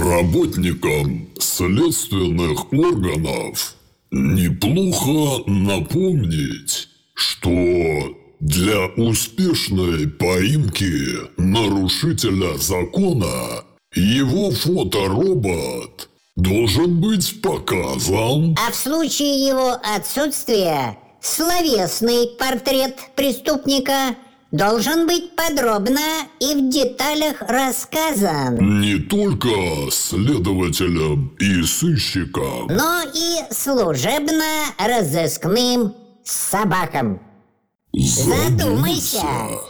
Работникам следственных органов неплохо напомнить, что для успешной поимки нарушителя закона его фоторобот должен быть показан, а в случае его отсутствия словесный портрет преступника должен быть подробно и в деталях рассказан. не только следователям и сыщикам, Но и служебно-розыскным собакам. Задумайся.